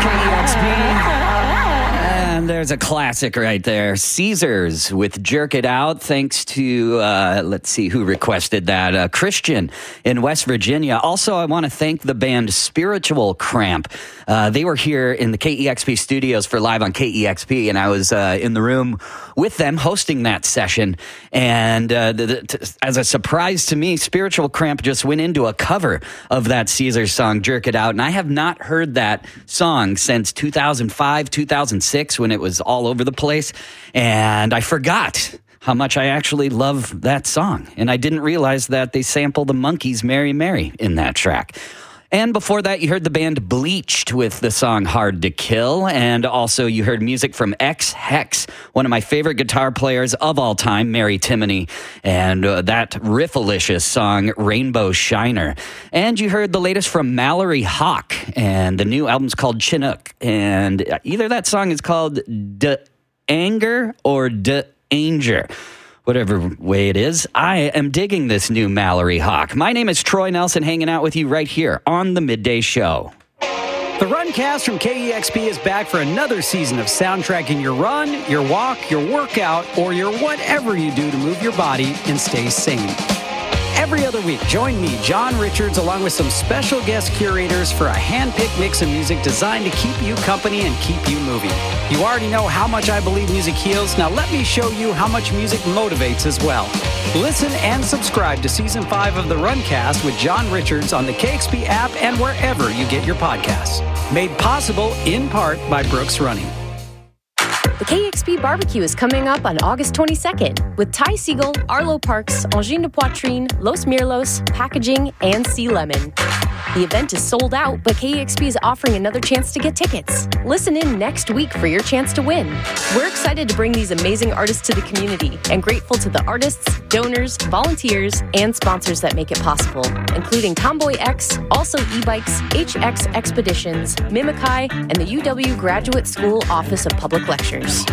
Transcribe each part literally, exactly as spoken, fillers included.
K E X P. And there's a classic right there. Caesars with Jerk It Out. Thanks to, uh, let's see who requested that. Uh, Christian in West Virginia. Also, I want to thank the band Spiritual Cramp. Uh, they were here in the K E X P studios for Live on K E X P, and I was uh, in the room with them hosting that session. And uh, the, the, t- as a surprise to me, Spiritual Cramp just went into a cover of that Caesars song, Jerk It Out. And I have not heard that song since two thousand five, two thousand six, when it was all over the place. And I forgot how much I actually love that song. And I didn't realize that they sampled the Monkees' Mary Mary in that track. And before that, you heard the band Bleached with the song Hard to Kill. And also you heard music from X-Hex, one of my favorite guitar players of all time, Mary Timony, and uh, that riffalicious song Rainbow Shiner. And you heard the latest from Mallory Hawk, and the new album's called Chinook. And either that song is called De Anger or De Anger. Whatever way it is, I am digging this new Mallory Hawk. My name is Troy Nelson, hanging out with you right here on the Midday Show. The Runcast from K E X P is back for another season of soundtracking your run, your walk, your workout, or your whatever you do to move your body and stay sane. Every other week, join me, John Richards, along with some special guest curators for a hand-picked mix of music designed to keep you company and keep you moving. You already know how much I believe music heals. Now let me show you how much music motivates as well. Listen and subscribe to Season five of The Runcast with John Richards on the K X P app and wherever you get your podcasts. Made possible, in part, by Brooks Running. The K X P Barbecue is coming up on August twenty-second with Ty Siegel, Arlo Parks, Angine de Poitrine, Los Mirlos, Packaging, and Sea Lemon. The event is sold out, but K E X P is offering another chance to get tickets. Listen in next week for your chance to win. We're excited to bring these amazing artists to the community and grateful to the artists, donors, volunteers, and sponsors that make it possible, including Tomboy X, Also E-Bikes, H X Expeditions, Mimikai, and the U W Graduate School Office of Public Lectures.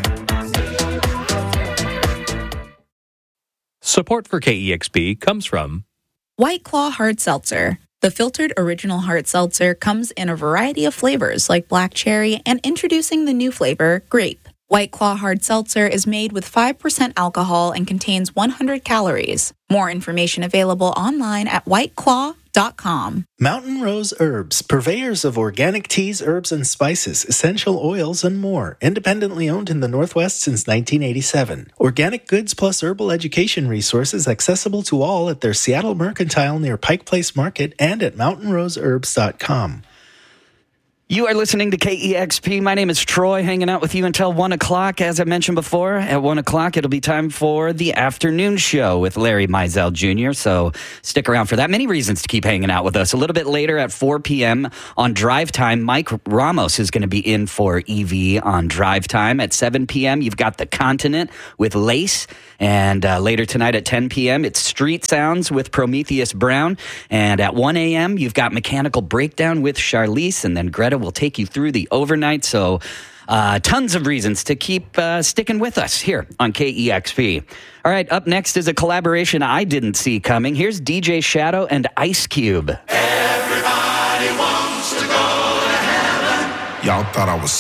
Support for K E X P comes from White Claw Hard Seltzer. The filtered original hard seltzer comes in a variety of flavors like black cherry and introducing the new flavor, grape. White Claw Hard Seltzer is made with five percent alcohol and contains one hundred calories. More information available online at white claw dot com. Mountain Rose Herbs, purveyors of organic teas, herbs, and spices, essential oils, and more. Independently owned in the Northwest since nineteen eighty-seven. Organic goods plus herbal education resources accessible to all at their Seattle Mercantile near Pike Place Market and at mountain rose herbs dot com. You are listening to K E X P. My name is Troy, hanging out with you until one o'clock. As I mentioned before, at one o'clock, it'll be time for the afternoon show with Larry Mizell Junior So stick around for that. Many reasons to keep hanging out with us. A little bit later at four p.m. on Drive Time, Mike Ramos is going to be in for E V on Drive Time. At seven p.m., you've got The Continent with Lace. And uh, later tonight at ten p.m., it's Street Sounds with Prometheus Brown. And at one a.m., you've got Mechanical Breakdown with Charlize. And then Greta will take you through the overnight. So uh, tons of reasons to keep uh, sticking with us here on K E X P. All right, up next is a collaboration I didn't see coming. Here's D J Shadow and Ice Cube. Everybody wants to go to heaven. Y'all thought I was